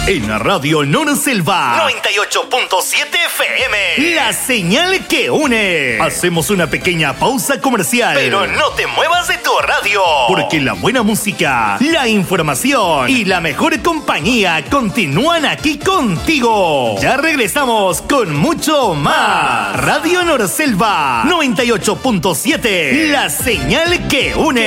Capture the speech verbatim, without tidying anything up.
En la Radio Norselva noventa y ocho punto siete F M. La señal que une. Hacemos una pequeña pausa comercial. Pero no te muevas de tu radio. Porque la buena música, la información y la mejor compañía continúan aquí contigo. Ya regresamos con mucho más. Radio Norselva noventa y ocho punto siete. La señal que une.